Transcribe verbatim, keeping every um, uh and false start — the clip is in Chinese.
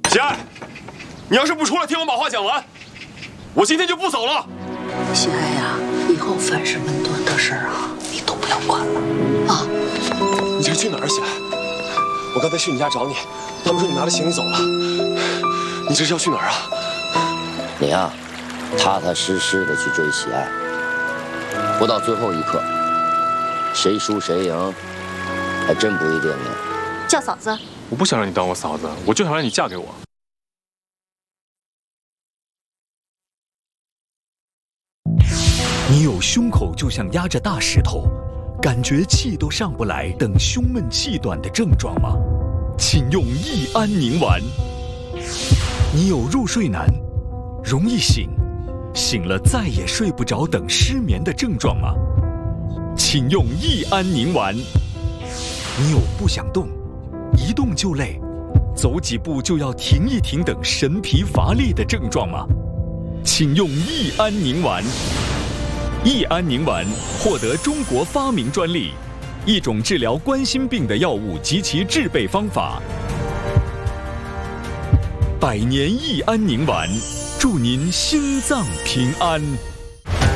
喜爱，你要是不出来听我把话讲完，我今天就不走了。 喜爱呀，以后凡是门墩的事儿啊，你都不要管了啊。 你这是去哪儿，喜爱？我刚才去你家找你，他们说你拿着行李走了。你这是要去哪儿啊？ 你呀、啊，踏踏实实的去追喜爱，不到最后一刻，谁输谁赢，还真不一定呢。 叫嫂子。 我不想让你当我嫂子，我就想让你嫁给我。 你有胸口就像压着大石头，感觉气都上不来等胸闷气短的症状吗？请用益安宁丸。你有入睡难，容易醒，醒了再也睡不着等失眠的症状吗？请用益安宁丸。你有不想动，一动就累，走几步就要停一停等神疲乏力的症状吗？请用益安宁丸。益安宁丸获得中国发明专利，一种治疗冠心病的药物及其制备方法。百年益安宁丸，祝您心脏平安。